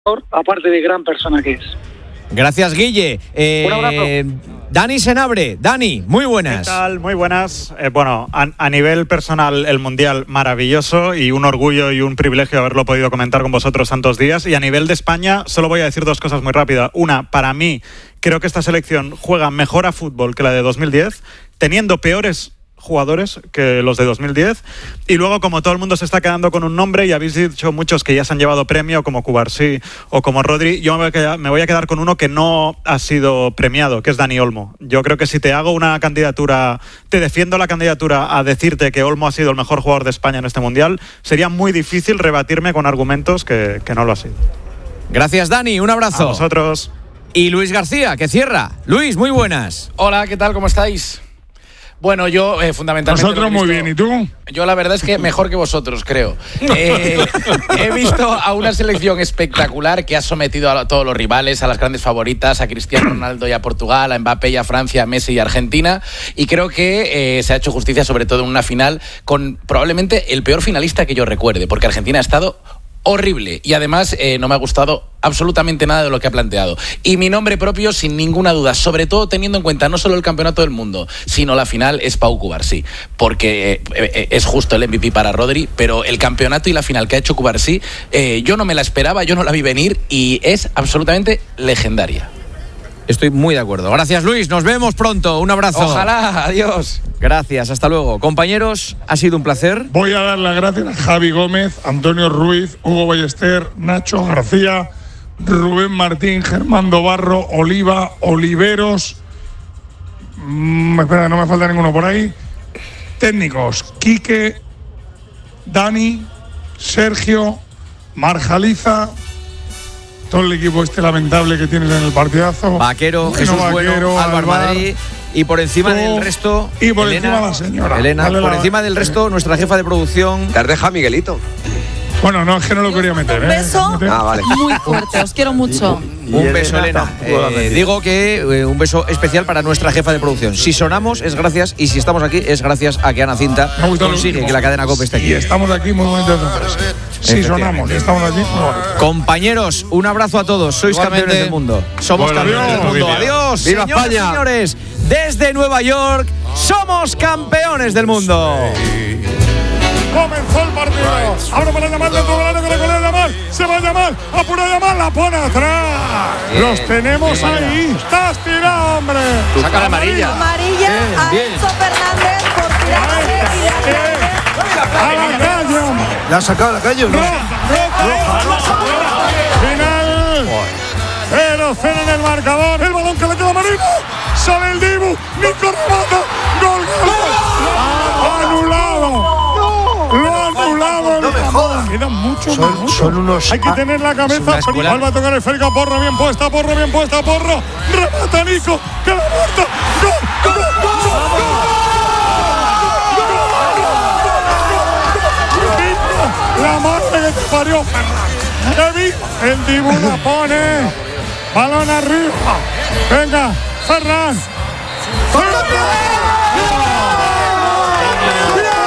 aparte de gran persona que es. Gracias, Guille. Un abrazo. Dani Senabre. Dani, muy buenas. ¿Qué tal? Muy buenas. Bueno, a nivel personal, el Mundial maravilloso y un orgullo y un privilegio haberlo podido comentar con vosotros tantos días. Y a nivel de España, solo voy a decir dos cosas muy rápidas. Una, para mí, creo que esta selección juega mejor a fútbol que la de 2010, teniendo peores jugadores que los de 2010, y luego, como todo el mundo se está quedando con un nombre y habéis dicho muchos que ya se han llevado premio, como Cubarsí o como Rodri, yo me voy a quedar con uno que no ha sido premiado, que es Dani Olmo. Yo creo que si te hago una candidatura, te defiendo la candidatura a decirte que Olmo ha sido el mejor jugador de España en este Mundial, sería muy difícil rebatirme con argumentos que no lo ha sido. Gracias, Dani, un abrazo. A vosotros. Y Luis García, que cierra. Luis, muy buenas. Hola, ¿qué tal? ¿Cómo estáis? Bueno, yo fundamentalmente... Nosotros muy bien, ¿y tú? Yo la verdad es que mejor que vosotros, creo. He visto a una selección espectacular que ha sometido a todos los rivales, a las grandes favoritas, a Cristiano Ronaldo y a Portugal, a Mbappé y a Francia, a Messi y a Argentina, y creo que se ha hecho justicia, sobre todo en una final, con probablemente el peor finalista que yo recuerde, porque Argentina ha estado horrible y además no me ha gustado absolutamente nada de lo que ha planteado. Y mi nombre propio, sin ninguna duda, sobre todo teniendo en cuenta no solo el campeonato del mundo, sino la final, es Pau Cubarsí, porque es justo el MVP para Rodri, pero el campeonato y la final que ha hecho Cubarsí, yo no me la esperaba, yo no la vi venir y es absolutamente legendaria. Estoy muy de acuerdo. Gracias, Luis. Nos vemos pronto. Un abrazo. Ojalá. Adiós. Gracias. Hasta luego. Compañeros, ha sido un placer. Voy a dar las gracias a Javi Gómez, Antonio Ruiz, Hugo Ballester, Nacho García, Rubén Martín, Germán Dobarro, Oliva, Oliveros. Espera, no me falta ninguno por ahí. Técnicos: Quique, Dani, Sergio, Marjaliza. Todo el equipo lamentable que tienes en el partidazo. Vaquero, Jesús Bueno, Álvaro Madrid. Y por encima del resto, y por Elena, encima la señora. Elena, vale, por encima del resto, nuestra jefa de producción. Te has dejado Miguelito. Bueno, no, es que no lo quería meter. Un beso vale. muy fuerte, os quiero mucho. Un beso, Elena. Digo que un beso especial para nuestra jefa de producción. Si sonamos es gracias, y si estamos aquí es gracias a que Ana Cinta consigue que la cadena COPE esté aquí. Y estamos aquí muy momentos de si sonamos, estamos aquí. Compañeros, un abrazo a todos. Sois campeones del mundo. Somos campeones del mundo. Adiós, ¡Viva señoras España! y señores. Desde Nueva York, somos campeones del mundo. Comenzó el partido. Ahora para llamar dentro del área, que le colea Yamal. Se va a llamar, apura Yamal, la pone atrás. Los tenemos ahí. Estás tirado, hombre. Saca la amarilla. Amarilla a Enzo Fernández por tirarse A la calle, hombre. ¿La has sacado a la calle o no? Final. 0-0 en el marcador. El balón que le queda a Marino. Sale el Dibu. Nico remata. Gol. Anulado. Lo ha anulado. No me jodas. Quedan muchos Son minutos. unos. Hay que tener la cabeza. Vuelve a tocar el esférica. Porro bien puesta. Porro. Remata Nico. Que la muerta. ¡Gol! La madre que te parió, Ferran. El Dibu la pone. Balón arriba. Venga, Ferran. ¡Ferran!